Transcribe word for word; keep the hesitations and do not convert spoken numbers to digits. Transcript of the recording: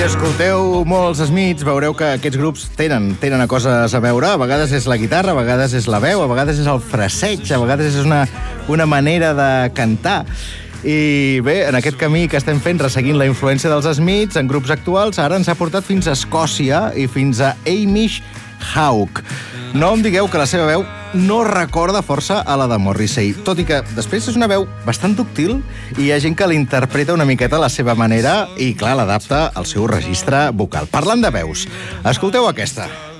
Si escolteu molts Smiths, veureu que aquests grups tenen, tenen coses a veure. A vegades és la guitarra, a vegades és la veu, a vegades és el fraseig, a vegades és una, una manera de cantar. I bé, en aquest camí que estem fent, resseguint la influència dels Smiths en grups actuals, ara ens ha portat fins a Escòcia i fins a Hamish Hawke. No em digueu que la seva veu no recorda força a la de Morrissey, tot i que després és una veu bastant dúctil i hi ha gent que l'interpreta una miqueta a la seva manera i, clar, l'adapta al seu registre vocal. Parlant de veus, escolteu aquesta.